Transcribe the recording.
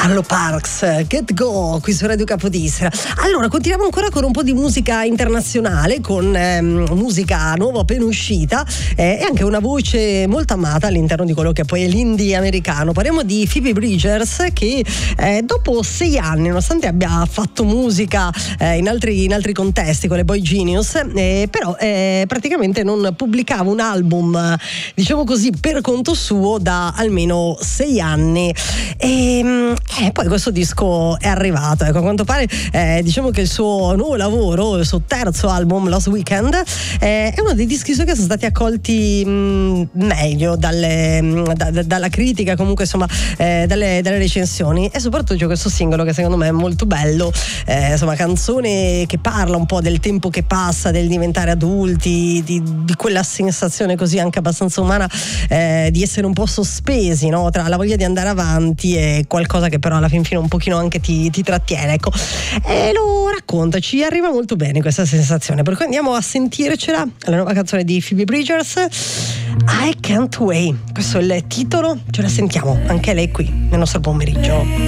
Arlo Parks, Get Go, qui su Radio Capodistria. Allora, continuiamo ancora con un po' di musica internazionale, con musica nuova appena uscita e anche una voce molto amata all'interno di quello che poi è l'indie americano. Parliamo di Phoebe Bridgers, che dopo 6 anni, nonostante abbia fatto musica in altri contesti con le Boy Genius, però praticamente non pubblicava un album, diciamo così, per conto suo da almeno 6 anni. E poi questo disco è arrivato, ecco, a quanto pare diciamo che il suo nuovo lavoro, il suo terzo album, Lost Weekend, è uno dei dischi che sono stati accolti meglio dalla critica, comunque insomma dalle recensioni, e soprattutto c'è questo singolo che secondo me è molto bello, insomma, canzone che parla un po' del tempo che passa, del diventare adulti, di quella sensazione così anche abbastanza umana di essere un po' sospesi, no? Tra la voglia di andare avanti e qualcosa che però alla fin fine un pochino anche ti trattiene, ecco, e lo racconta, ci arriva molto bene questa sensazione, per cui andiamo a sentircela, la nuova canzone di Phoebe Bridgers, I Can't Wait, questo è il titolo, ce la sentiamo anche lei qui nel nostro pomeriggio.